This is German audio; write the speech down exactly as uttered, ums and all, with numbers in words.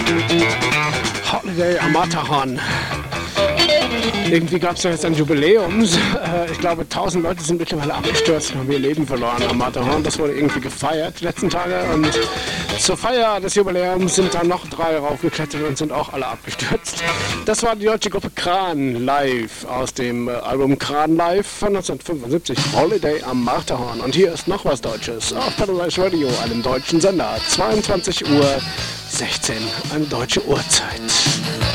Holiday am Matterhorn. Irgendwie gab es ja jetzt ein Jubiläum. Ich glaube, tausend Leute sind mittlerweile abgestürzt und haben ihr Leben verloren am Matterhorn. Das wurde irgendwie gefeiert die letzten Tage. Und zur Feier des Jubiläums sind dann noch drei raufgeklettert und sind auch alle abgestürzt. Das war die deutsche Gruppe Kran live aus dem Album Kran Live von neunzehnhundertfünfundsiebzig. Holiday am Matterhorn. Und hier ist noch was Deutsches auf Paradise Radio, einem deutschen Sender. zweiundzwanzig Uhr sechzehn, eine deutsche Uhrzeit.